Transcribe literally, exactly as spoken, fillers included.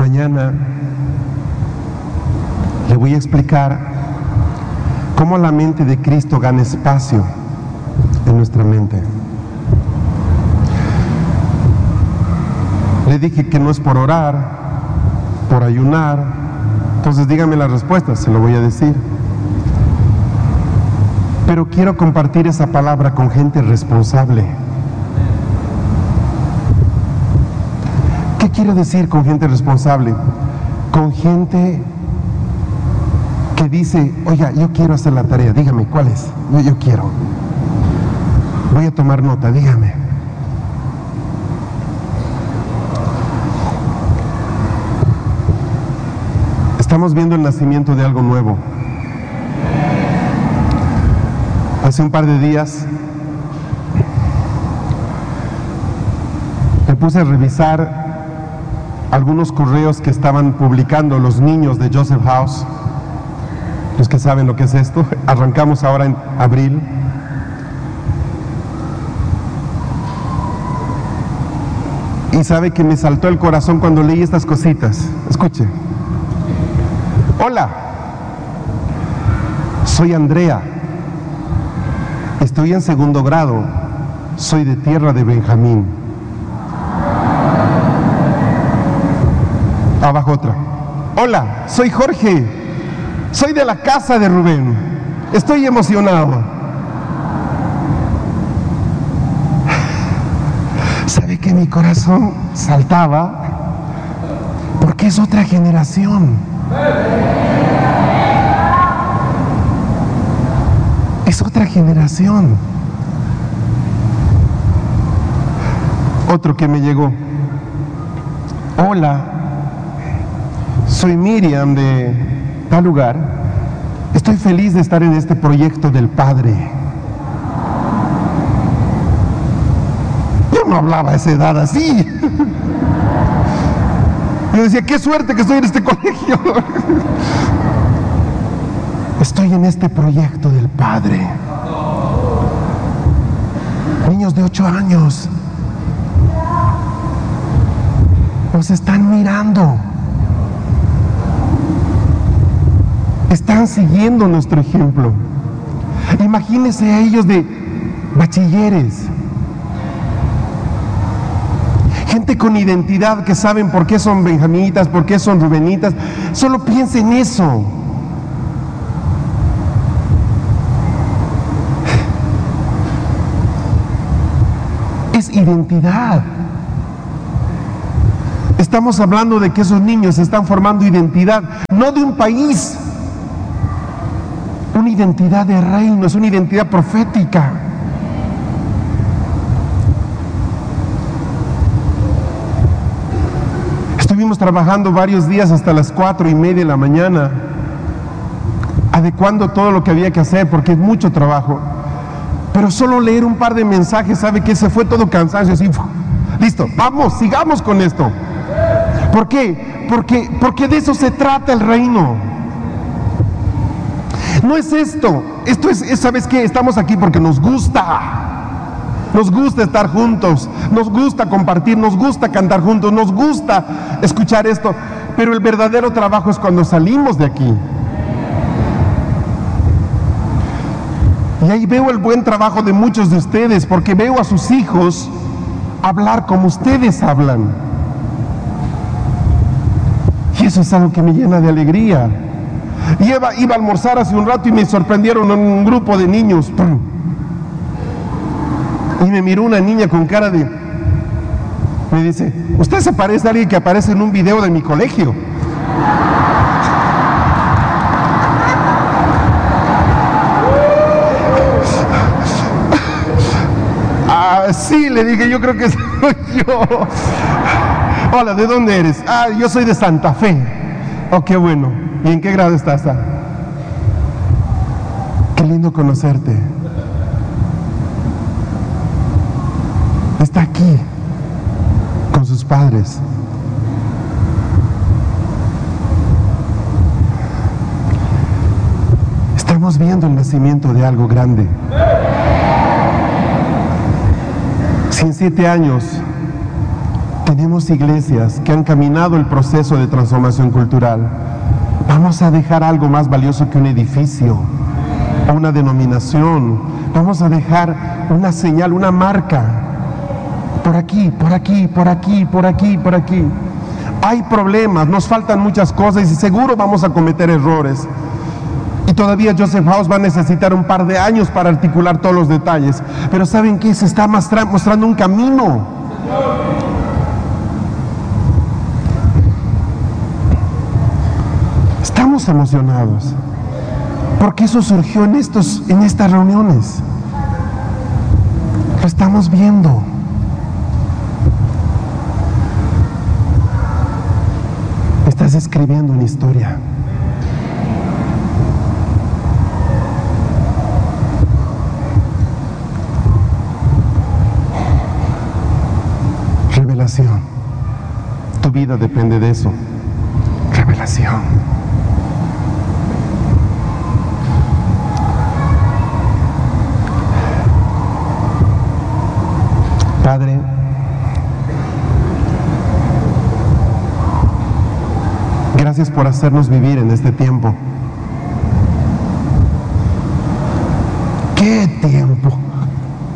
Mañana le voy a explicar cómo la mente de Cristo gana espacio en nuestra mente. Le dije que no es por orar, por ayunar. Entonces dígame las respuestas, se lo voy a decir. Pero quiero compartir esa palabra con gente responsable. ¿Qué quiero decir con gente responsable? Con gente que dice, oiga, yo quiero hacer la tarea, dígame, ¿cuál es? Yo, yo quiero. Voy a tomar nota, dígame. Estamos viendo el nacimiento de algo nuevo. Hace un par de días me puse a revisar algunos correos que estaban publicando los niños de Joseph House. Los que saben lo que es esto, arrancamos ahora en abril. Y sabe que me saltó el corazón cuando leí estas cositas. Escuche. Hola, soy Andrea. Estoy en segundo grado. Soy de tierra de Benjamín. Abajo otra. Hola, soy Jorge. Soy de la casa de Rubén. Estoy emocionado. ¿Sabe que mi corazón saltaba? Porque es otra generación. Es otra generación. Otro que me llegó. Hola, soy Miriam de tal lugar. Estoy feliz de estar en este proyecto del Padre. Yo no hablaba a esa edad así. Yo decía, qué suerte que estoy en este colegio. Estoy en este proyecto del Padre. Niños de ocho años nos están mirando. Están siguiendo nuestro ejemplo. Imagínense a ellos de bachilleres. Gente con identidad que saben por qué son benjaminitas, por qué son rubenitas. Solo piensen en eso. Es identidad. Estamos hablando de que esos niños están formando identidad, no de un país. Una identidad de reino, es una identidad profética. Estuvimos trabajando varios días hasta las cuatro y media de la mañana, adecuando todo lo que había que hacer, porque es mucho trabajo. Pero solo leer un par de mensajes, sabe que se fue todo cansancio, así, listo, vamos, sigamos con esto. ¿Por qué? Porque, porque de eso se trata el reino. No es esto, esto es, es, ¿sabes qué? Estamos aquí porque nos gusta. Nos gusta estar juntos, nos gusta compartir, nos gusta cantar juntos, nos gusta escuchar esto. Pero el verdadero trabajo es cuando salimos de aquí. Y ahí veo el buen trabajo de muchos de ustedes, porque veo a sus hijos hablar como ustedes hablan. Y eso es algo que me llena de alegría. Y iba, iba a almorzar hace un rato y me sorprendieron un grupo de niños. Y me miró una niña con cara de... Me dice, usted se parece a alguien que aparece en un video de mi colegio. Ah, sí, le dije, yo creo que soy yo. Hola, ¿de dónde eres? Ah, yo soy de Santa Fe. Oh, qué bueno. ¿Y en qué grado estás? Ah? Qué lindo conocerte. Está aquí con sus padres. Estamos viendo el nacimiento de algo grande. Si en siete años Tenemos iglesias que han caminado el proceso de transformación cultural. Vamos a dejar algo más valioso que un edificio o una denominación. Vamos a dejar una señal, una marca. Por aquí, por aquí, por aquí, por aquí, por aquí. Hay problemas, nos faltan muchas cosas y seguro vamos a cometer errores. Y todavía Joseph House va a necesitar un par de años para articular todos los detalles. Pero ¿saben qué? Se está mostrando un camino. Estamos emocionados porque eso surgió en, estos, en estas reuniones. Lo estamos viendo. Estás escribiendo una historia. Revelación. Tu vida depende de eso. Revelación. Padre, gracias por hacernos vivir en este tiempo. ¡Qué tiempo!